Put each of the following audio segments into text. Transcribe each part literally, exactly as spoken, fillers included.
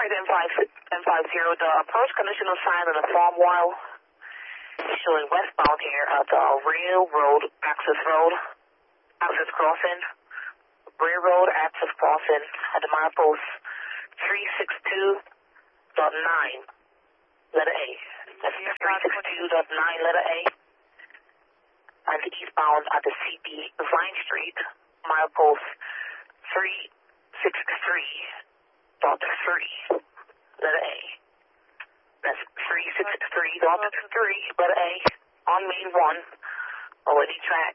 right, M five, M five zero, the approach conditional sign on the farm wall is showing westbound here at the railroad access road, access crossing, railroad access crossing at the milepost three sixty-two point nine, letter A. That's three sixty-two point nine, letter A. And eastbound at the C P Vine Street, milepost three sixty-three point three, letter A. That's three sixty-three point three, letter A, on main one, already track.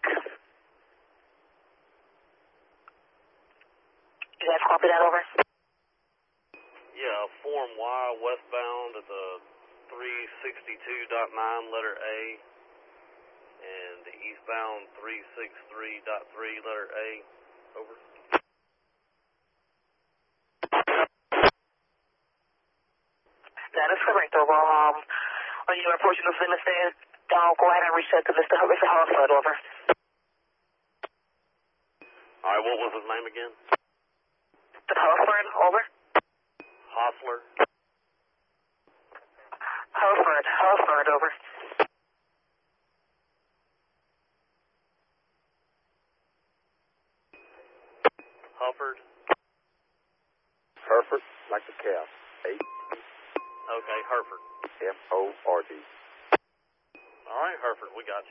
You guys copy that over? Yeah, Form Y westbound at the three sixty-two point nine, letter A, and the eastbound three sixty-three point three, letter A. Over. That is correct, over. Um, when you're approaching those limits there, uh, go ahead and reach out to Mister H- Mister Harford, over. All right, what was his name again? Mister Harford, over. Hostler. Harford, Harford, over. Hufford. Hereford, like the calf. H Okay, Hereford. F O R D. All right, Hereford, we got you.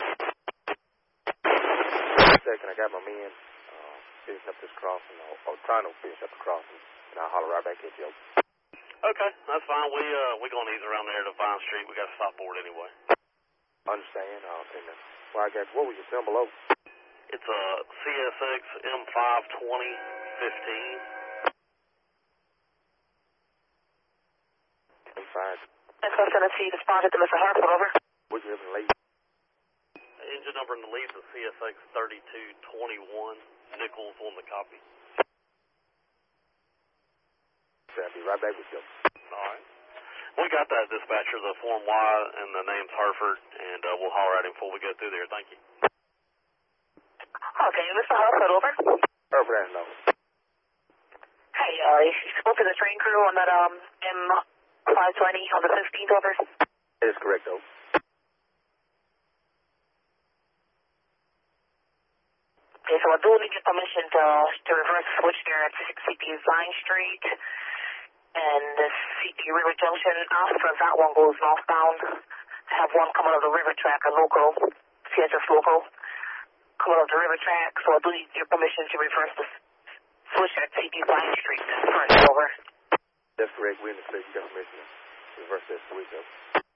Second, I got my men uh, finishing up this crossing, or, or trying to finish up the crossing, and I'll holler right back at you. Okay, that's fine. We uh we gonna ease around there to Vine Street. We got a stop board anyway. Understand? Uh, and uh, well, I got what was your symbol below? It's a C S X M five twenty fifteen. M five. That's what's going to see the spotted to Mister Harford, over. What's your name? Late? Engine number in the lead is C S X thirty-two twenty-one. Nichols on the copy. I'll be right back with you. All right. We got that, dispatcher, the Form Y, and the name's Hereford, and uh, we'll holler at him before we go through there. Thank you. Okay, Mister Harford, over. Hereford, I know. Hey, uh, you spoke to the train crew on that, um, M five twenty on the fifteenth, over? That is correct, though. Okay, so I do need your permission to, to reverse switch there at C P Vine Street and the C P River Junction. After that one goes northbound, have one coming out of the river track, a local, C S S local, coming out of the river track, so I do need your permission to reverse the switch at C P Vine Street. First, over. That's correct. We're in the place. You got permission to reverse that switch up.